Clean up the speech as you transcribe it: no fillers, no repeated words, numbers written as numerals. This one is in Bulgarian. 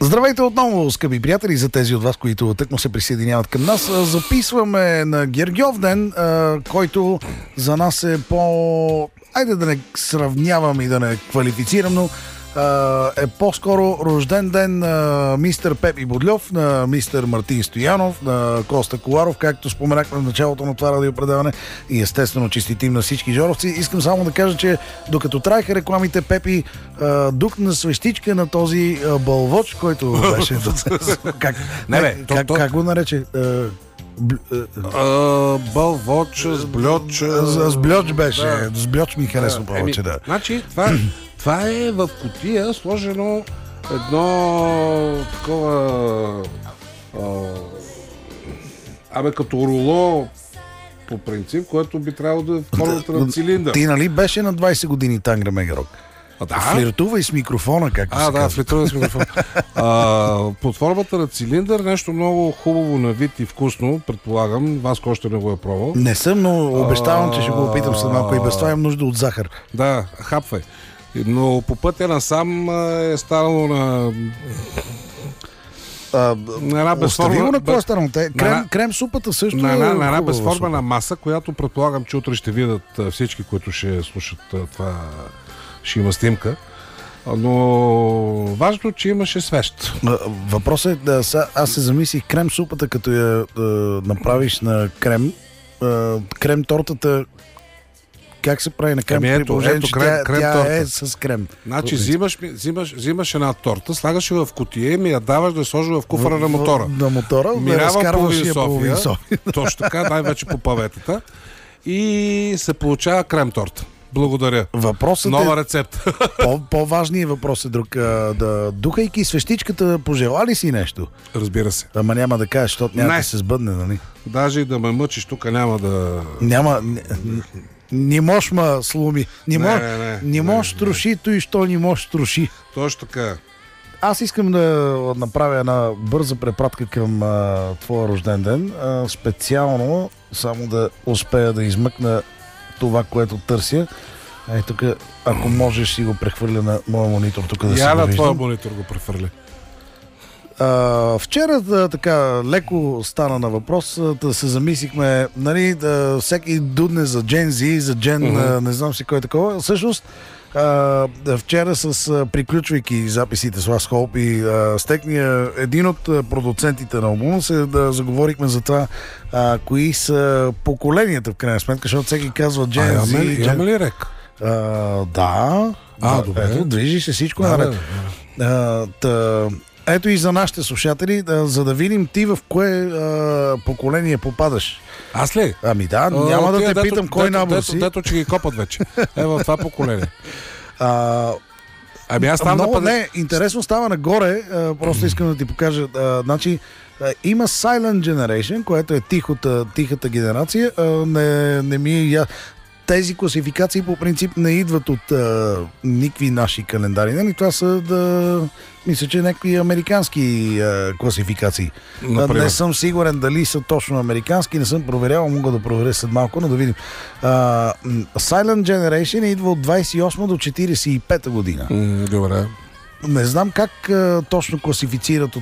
Здравейте отново, скъпи приятели, за тези от вас, които тъкмо се присъединяват към нас. Записваме на Гергьов ден, който за нас е айде да не сравнявам и да не квалифицирам, но е по-скоро рожден ден на мистер Пепи Бодльов, на мистер Мартин Стоянов, на Коста Коларов, както споменахме в началото на това радиопредаване, и естествено честитим на всички жоровци. Искам само да кажа, че докато траеха рекламите, Пепи духна свещичка на този бълвоч, който беше... Как го нарече? Бълвоч, сбльоч... Сбльоч беше. Сбльоч ми харесва повече, да. Значи, това е в кутия сложено едно такова като руло по принцип, което би трябвало да е в формата на цилиндър. Ти нали беше на 20 години Тангра Мегарок? Да. Флиртува и с микрофона, както се казва. Флиртува и с микрофона. Под формата на цилиндър, нещо много хубаво на вид и вкусно, предполагам. Вас още не го е пробвал. Не съм, но обещавам, че ще го опитам след малко, и без това имам нужда от захар. Да, хапвай. Но по пътя насам е станало на една безформа... Остави го на кой е станало? Крем супата също на е една безформена маса, която предполагам, че утре ще видят всички, които ще слушат това, ще има снимка. Но важно, че имаше свещ. Въпросът е, аз се замислих, крем супата, като я направиш на крем тортата, как се прави на крем? При положение, че тя е с крем. Значи взимаш една торта, слагаш я в кутия и ми я даваш да сложи в куфара на мотора. На мотора, да разкарваш я половин София. Точно така, най-вече по паветата. И се получава крем торта. Благодаря. Въпросът нова рецепта. По-важният въпрос е друг. Духайки свещичката, пожела ли си нещо? Разбира се. Ама няма да кажеш, защото няма да се сбъдне, нали? Даже и да ме мъчиш, тук няма да... Не можеш ма слуми. Не можеш троши, той що не можеш троши. Точно така. Аз искам да направя една бърза препратка към твоя рожден ден. Специално, само да успея да измъкна това, което търся. Тук, ако можеш, си го прехвърля на моя монитор. Тук да я на твоя монитор го прехвърля. Вчера така леко стана на въпрос, да се замислихме, нали, всеки дудне за Gen Z, за Gen, не знам си кой е такова. Всъщност, вчера приключвайки записите с Last Hope и с техния, един от продуцентите на албума, заговорихме за това, кои са поколенията в крайна сметка, защото всеки казва Gen Z. Имаме ли рек? Да. Добре. Ето, движи се всичко наред. Ето и за нашите слушатели, за да видим ти в кое поколение попадаш. Аз ли? Ами да, няма да те питам кой набор си. Дето, че ги копат вече. В това поколение. Аз там интересно става нагоре, просто искам да ти покажа. Значи, има Silent Generation, което е тихата генерация. Не ми е тези класификации по принцип не идват от никакви наши календари. Нали? Това са, мисля, че някакви американски класификации. Не съм сигурен дали са точно американски, не съм проверял, мога да проверя след малко, но да видим. Silent Generation идва от 28 до 45 година. Добре. Не знам как точно класифицират от